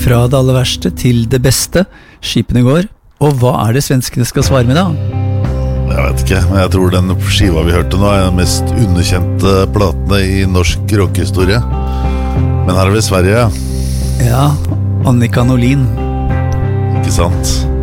Fra det aller verste til det beste. Skipene går. Og hva det svenskene skal svare med da? Jeg vet ikke, men jeg tror den skiva vi hørte nå den mest underkjente platene i norsk rockehistorie. Men her vi Sverige, Ja, Annika Norlin. ikke sant?